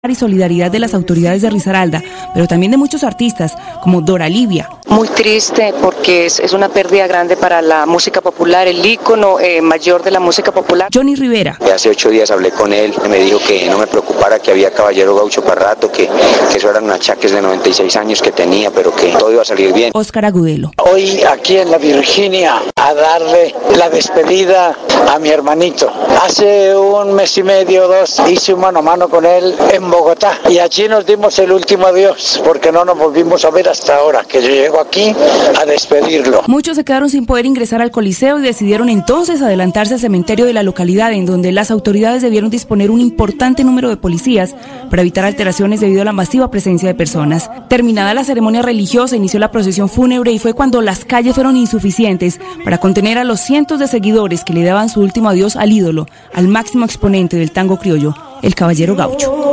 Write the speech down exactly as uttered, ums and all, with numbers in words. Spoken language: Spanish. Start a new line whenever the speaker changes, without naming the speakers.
y solidaridad de las autoridades de Risaralda, pero también de muchos artistas, como Dora Livia.
Muy triste porque es, es una pérdida grande para la música popular, el ícono eh, mayor de la música popular.
Johnny Rivera.
Hace ocho días hablé con él, me dijo que no me preocupara, que había caballero gaucho para rato, que, que eso eran achaques de noventa y seis años que tenía, pero que todo iba a salir bien.
Oscar Agudelo.
Hoy aquí en la Virginia a darle la despedida a mi hermanito. Hace un mes y medio, dos, hice un mano a mano con él en Bogotá y allí nos dimos el último adiós porque no nos volvimos a ver hasta ahora, que yo llego aquí a despedirlo.
Muchos se quedaron sin poder ingresar al Coliseo y decidieron entonces adelantarse al cementerio de la localidad, en donde las autoridades debieron disponer un importante número de policías para evitar alteraciones debido a la masiva presencia de personas. Terminada la ceremonia religiosa, inició la procesión fúnebre y fue cuando las calles fueron insuficientes para contener a los cientos de seguidores que le daban su último adiós al ídolo, al máximo exponente del tango criollo, el caballero gaucho.